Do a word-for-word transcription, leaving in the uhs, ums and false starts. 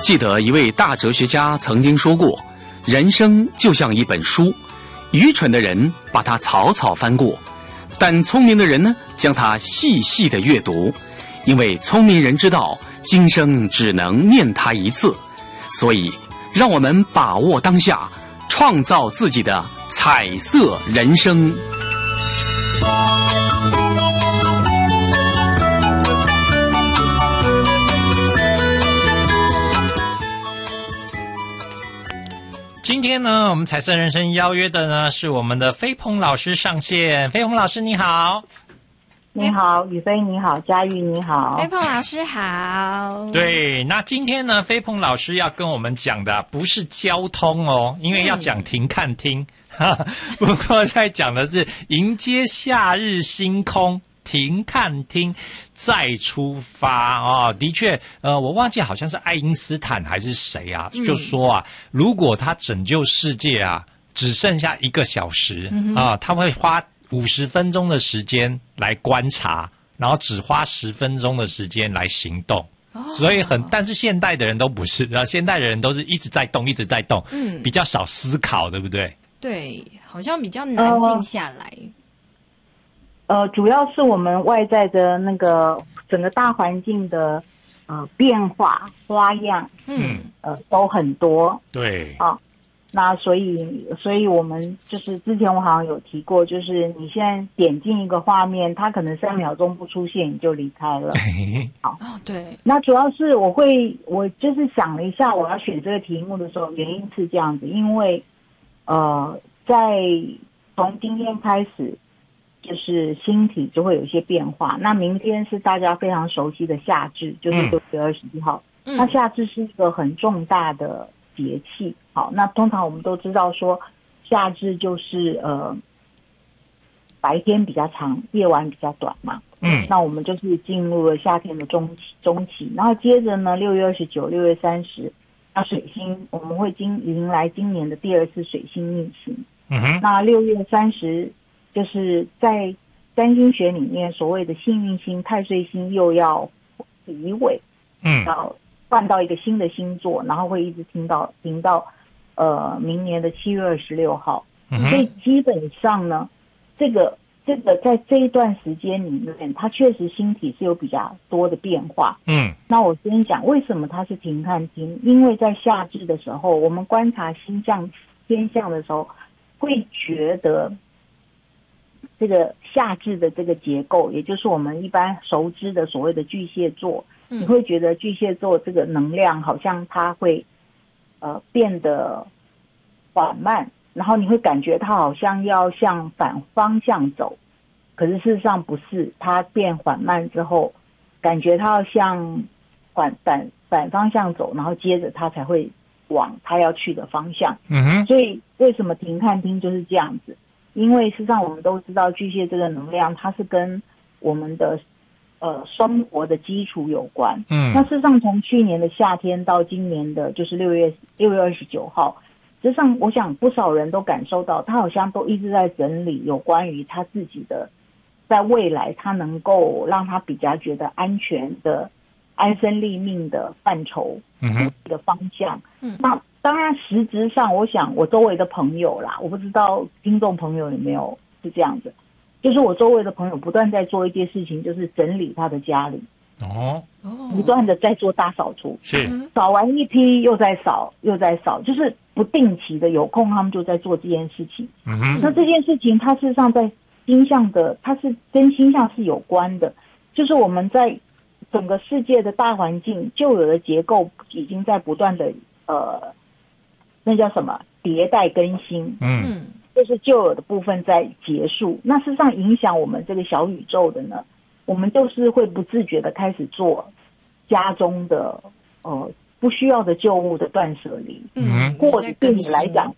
记得一位大哲学家曾经说过，人生就像一本书，愚蠢的人把它草草翻过，但聪明的人呢，将它细细的阅读，因为聪明人知道今生只能念它一次，所以让我们把握当下，创造自己的彩色人生。 今天呢，我们彩色人生邀约的呢是我们的飞鹏老师上线。飞鹏老师你好。 你好，宇飞你好，佳玉你好， 飞鹏老师好。 对，那今天呢，飞鹏老师要跟我们讲的不是交通哦，因为要讲停看听，哈、嗯，不过在讲的是迎接夏日星空。停看听再出发哦，的确，呃，我忘记好像是爱因斯坦还是谁啊，嗯、就说啊，如果他拯救世界啊，只剩下一个小时、嗯、啊，他会花五十分钟的时间来观察，然后只花十分钟的时间来行动。哦、所以很，但是现代的人都不是，然后现代的人都是一直在动，一直在动，嗯，比较少思考，对不对？ 对，好像比较难静下来。呃呃，主要是我们外在的那个整个大环境的呃变化花样，嗯，呃都很多， 对啊，那所以所以我们就是之前我好像有提过，就是你现在点进一个画面，它可能三秒钟不出现你就离开了，好， 哦对， 那主要是我会我就是想了一下，我要选这个题目的时候，原因是这样子，因为呃在从今天开始。就是星体就会有一些变化。那明天是大家非常熟悉的夏至，就是六月二十一号。嗯、那夏至是一个很重大的节气。好，那通常我们都知道说，夏至就是呃白天比较长，夜晚比较短嘛。嗯，那我们就是进入了夏天的中期，中期。然后接着呢，六月二十九、六月三十，那水星我们会今迎来今年的第二次水星逆行。嗯哼，那六月三十。就是在占星学里面所谓的幸运星太岁星又要移位，嗯，然后换到一个新的星座，然后会一直听到听到呃明年的七月二十六号，嗯、所以基本上呢，这个这个在这一段时间里面，它确实星体是有比较多的变化，嗯，那我先讲为什么它是停看听，因为在夏至的时候，我们观察星象天象的时候，会觉得。这个夏至的这个结构，也就是我们一般熟知的所谓的巨蟹座，嗯、你会觉得巨蟹座这个能量好像它会呃变得缓慢，然后你会感觉它好像要向反方向走，可是事实上不是，它变缓慢之后，感觉它要向反反反方向走，然后接着它才会往它要去的方向。嗯哼，所以为什么停看听就是这样子？因为事实上我们都知道巨蟹这个能量它是跟我们的呃生活的基础有关。嗯，那事实上从去年的夏天到今年的就是六月六月二十九号，事实上我想不少人都感受到他好像都一直在整理有关于他自己的在未来他能够让他比较觉得安全的安身立命的范畴，嗯，的方向。嗯，那当然实质上我想我周围的朋友啦，我不知道听众朋友有没有是这样子，就是我周围的朋友不断在做一件事情，就是整理他的家里，哦，不断的在做大扫除，是扫完一批又在扫又在扫，就是不定期的有空他们就在做这件事情。嗯哼，那这件事情它事实上在星象的，它是跟星象是有关的，就是我们在整个世界的大环境旧有的结构已经在不断的呃那叫什么迭代更新，嗯，就是旧有的部分在结束。那事实上影响我们这个小宇宙的呢，我们就是会不自觉的开始做家中的呃不需要的旧物的断舍离，嗯，或者对你来讲，